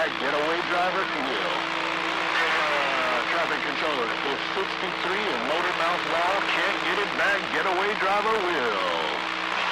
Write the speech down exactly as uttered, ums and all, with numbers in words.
back, getaway driver, Will. Uh, traffic controller, if sixty-three and motor mouth wall can't get it back, getaway driver, Will.